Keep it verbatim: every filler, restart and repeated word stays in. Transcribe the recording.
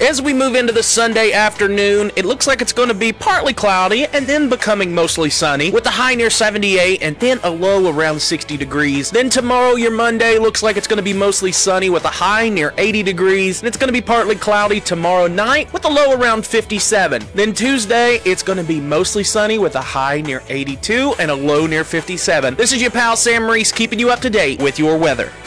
As we move into the Sunday afternoon, it looks like it's going to be partly cloudy and then becoming mostly sunny with a high near seventy-eight and then a low around sixty degrees. Then tomorrow, your Monday, looks like it's going to be mostly sunny with a high near eighty degrees, and it's going to be partly cloudy tomorrow night with a low around fifty-seven. Then Tuesday, it's going to be mostly sunny with a high near eighty-two and a low near fifty-seven. This is your pal Sam Reese keeping you up to date with your weather.